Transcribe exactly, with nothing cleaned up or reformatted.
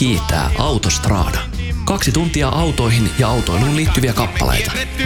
kiittää Autostrada. Kaksi tuntia autoihin ja autoiluun liittyviä kappaleita.